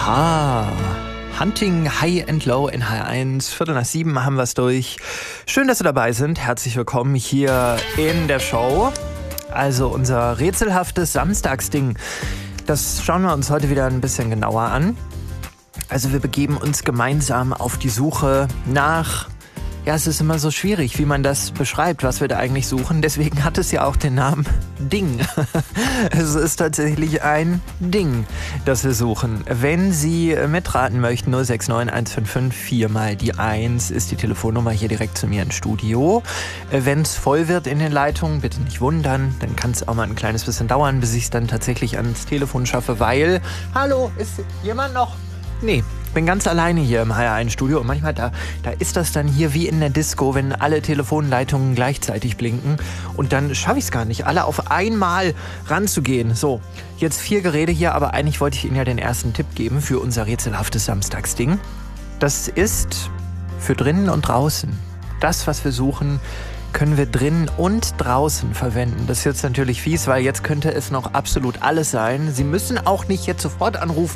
Aha. Hunting High and Low in H1. 6:45 haben wir es durch. Schön, dass Sie dabei sind. Herzlich willkommen hier in der Show. Also unser rätselhaftes Samstagsding. Das schauen wir uns heute wieder ein bisschen genauer an. Also wir begeben uns gemeinsam auf die Suche nach... Ja, es ist immer so schwierig, wie man das beschreibt, was wir da eigentlich suchen. Deswegen hat es ja auch den Namen Ding. Es ist tatsächlich ein Ding, das wir suchen. Wenn Sie mitraten möchten, 069 155 4 mal die 1 ist die Telefonnummer hier direkt zu mir ins Studio. Wenn es voll wird in den Leitungen, bitte nicht wundern. Dann kann es auch mal ein kleines bisschen dauern, bis ich es dann tatsächlich ans Telefon schaffe, weil... Hallo, ist jemand noch? Nee. Ich bin ganz alleine hier im HR1-Studio und manchmal da ist das dann hier wie in der Disco, wenn alle Telefonleitungen gleichzeitig blinken und dann schaffe ich es gar nicht, alle auf einmal ranzugehen. So, jetzt 4 Geräte hier, aber eigentlich wollte ich Ihnen ja den ersten Tipp geben für unser rätselhaftes Samstagsding. Das ist für drinnen und draußen. Das, was wir suchen, können wir drinnen und draußen verwenden. Das ist jetzt natürlich fies, weil jetzt könnte es noch absolut alles sein. Sie müssen auch nicht jetzt sofort anrufen.